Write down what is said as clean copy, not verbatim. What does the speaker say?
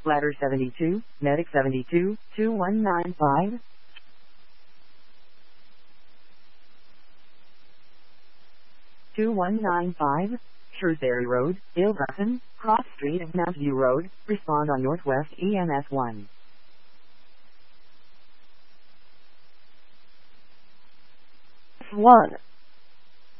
Ladder 72, Medic 72, 2195. Shrewsbury Road, Ilverton, Cross Street of Mount View Road, respond on Northwest EMS 1. 1.